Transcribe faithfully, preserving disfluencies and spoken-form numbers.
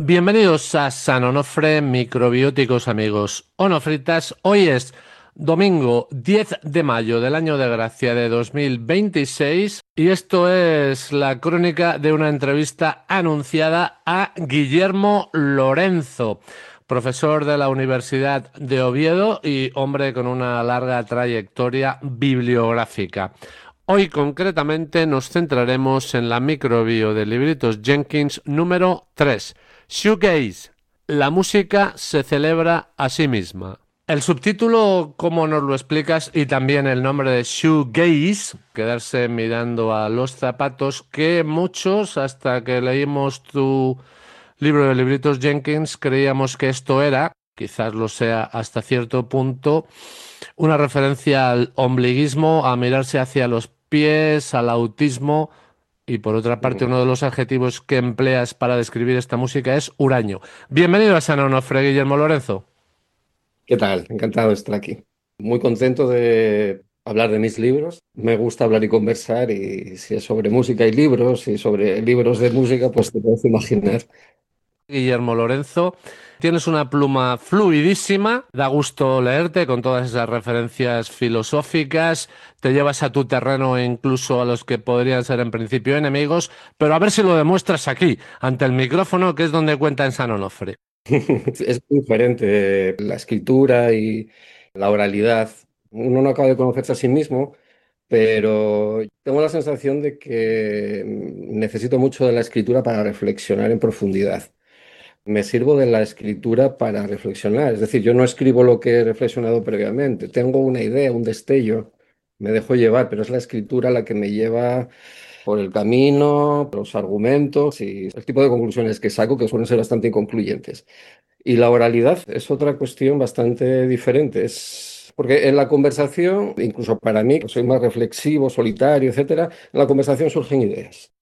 Bienvenidos a San Onofre, microbióticos amigos onofritas. Hoy es domingo diez de mayo del año de gracia de dos mil veintiséis y esto es la crónica de una entrevista anunciada a Guillermo Lorenzo, profesor de la Universidad de Oviedo y hombre con una larga trayectoria bibliográfica. Hoy concretamente nos centraremos en la microbio de Libritos Jenkins número tres. Shoegaze. La música se celebra a sí misma. El subtítulo, como nos lo explicas, y también el nombre de shoegaze, quedarse mirando a los zapatos, que muchos, hasta que leímos tu libro de Libritos Jenkins, creíamos que esto era, quizás lo sea hasta cierto punto, una referencia al ombliguismo, a mirarse hacia los pies, al autismo. Y por otra parte, uno de los adjetivos que empleas para describir esta música es huraño. Bienvenido a San Onofre, Guillermo Lorenzo. ¿Qué tal? Encantado de estar aquí. Muy contento de hablar de mis libros. Me gusta hablar y conversar y si es sobre música y libros y sobre libros de música, pues te puedes imaginar. Guillermo Lorenzo, tienes una pluma fluidísima, da gusto leerte con todas esas referencias filosóficas, te llevas a tu terreno e incluso a los que podrían ser en principio enemigos, pero a ver si lo demuestras aquí, ante el micrófono, que es donde cuenta en San Onofre. Es muy diferente la escritura y la oralidad. Uno no acaba de conocerse a sí mismo, pero tengo la sensación de que necesito mucho de la escritura para reflexionar en profundidad. Me sirvo de la escritura para reflexionar. Es decir, yo no escribo lo que he reflexionado previamente. Tengo una idea, un destello, me dejo llevar, pero es la escritura la que me lleva por el camino, por los argumentos y el tipo de conclusiones que saco que suelen ser bastante inconcluyentes. Y la oralidad es otra cuestión bastante diferente. Es porque en la conversación, incluso para mí, que soy más reflexivo, solitario, etcétera, en la conversación surgen ideas.